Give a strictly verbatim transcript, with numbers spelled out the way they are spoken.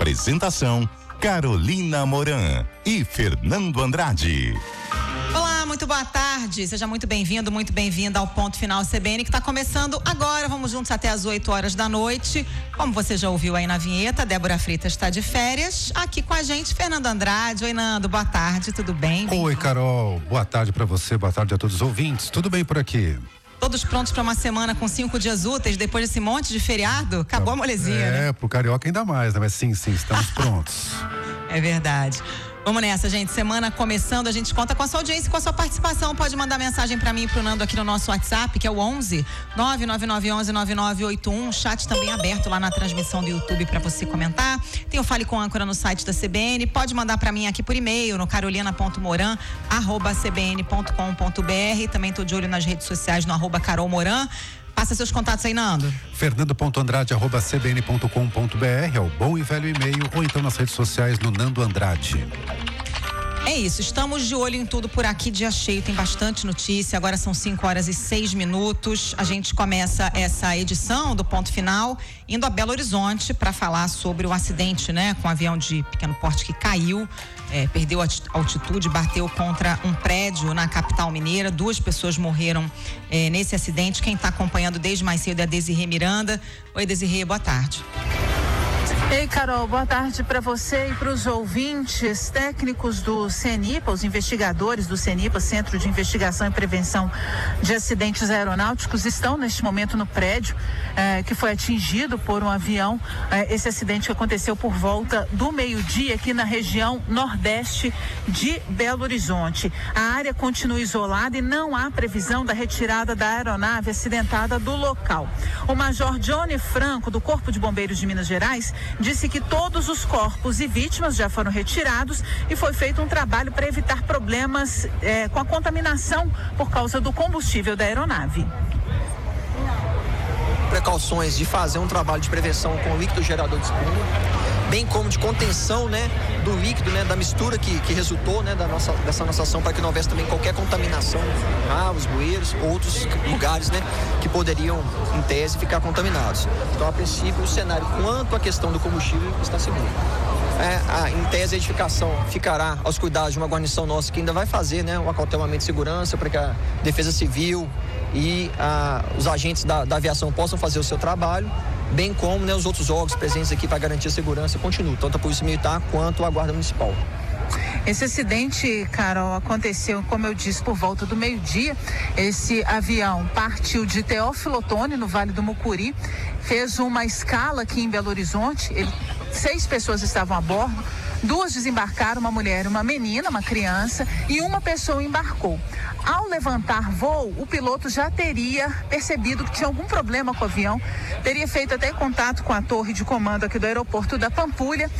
Apresentação: Carolina Moran e Fernando Andrade. Olá, muito boa tarde. Seja muito bem-vindo, muito bem-vinda ao Ponto Final C B N, que está começando agora. Vamos juntos até as oito horas da noite. Como você já ouviu aí na vinheta, Débora Freitas está de férias. Aqui com a gente, Fernando Andrade. Oi, Nando, boa tarde, tudo bem? bem Oi, Carol. Boa tarde para você, boa tarde a todos os ouvintes. Tudo bem por aqui? Todos prontos para uma semana com cinco dias úteis, depois desse monte de feriado? Acabou a molezinha, é, né? É, pro carioca ainda mais, né? Mas sim, sim, estamos prontos. É verdade. Vamos nessa, gente. Semana começando, a gente conta com a sua audiência e com a sua participação. Pode mandar mensagem para mim e pro Nando aqui no nosso WhatsApp, que é o onze nove nove nove onze nove nove oito um. Chat também aberto lá na transmissão do YouTube para você comentar. Tem o Fale com Âncora no site da C B N. Pode mandar para mim aqui por e-mail no carolina ponto moran arroba c b n ponto com ponto b r. Também tô de olho nas redes sociais no arroba Carol Moran. Passa seus contatos aí, Nando. Fernando ponto andrade arroba c b n ponto com ponto b r é o bom e velho e-mail, ou então nas redes sociais no Nando Andrade. É isso, estamos de olho em tudo por aqui, dia cheio, tem bastante notícia. Agora são cinco horas e seis minutos. A gente começa essa edição do Ponto Final indo a Belo Horizonte para falar sobre o acidente, né, com um avião de pequeno porte que caiu, é, perdeu a altitude, bateu contra um prédio na capital mineira. Duas pessoas morreram é, nesse acidente. Quem está acompanhando desde mais cedo é a Desirê Miranda. Oi, Desirê, boa tarde. Ei, Carol, boa tarde para você e para os ouvintes. Técnicos do CENIPA, os investigadores do CENIPA, Centro de Investigação e Prevenção de Acidentes Aeronáuticos, estão neste momento no prédio eh, que foi atingido por um avião. Eh, esse acidente que aconteceu por volta do meio-dia aqui na região nordeste de Belo Horizonte. A área continua isolada e não há previsão da retirada da aeronave acidentada do local. O Major Johnny Franco, do Corpo de Bombeiros de Minas Gerais, disse que todos os corpos e vítimas já foram retirados e foi feito um trabalho para evitar problemas eh, com a contaminação por causa do combustível da aeronave. Precauções de fazer um trabalho de prevenção com o líquido gerador de espuma, bem como de contenção, né, do líquido, né, da mistura que, que resultou, né, da nossa, dessa nossa ação, para que não houvesse também qualquer contaminação, ralos, bueiros, outros lugares, né, que poderiam, em tese, ficar contaminados. Então, a princípio, o cenário quanto à questão do combustível está seguro. É, a, em tese, a edificação ficará aos cuidados de uma guarnição nossa que ainda vai fazer, né, um acautelamento de segurança para que a Defesa Civil e a, os agentes da, da aviação possam fazer o seu trabalho, bem como, né, os outros órgãos presentes aqui para garantir a segurança continuam, tanto a Polícia Militar quanto a Guarda Municipal. Esse acidente, Carol, aconteceu, como eu disse, por volta do meio-dia. Esse avião partiu de Teófilo Otoni, no Vale do Mucuri, fez uma escala aqui em Belo Horizonte. Ele, seis pessoas estavam a bordo, duas desembarcaram, uma mulher, uma menina, uma criança, e uma pessoa embarcou. Ao levantar voo, o piloto já teria percebido que tinha algum problema com o avião, teria feito até contato com a torre de comando aqui do aeroporto da Pampulha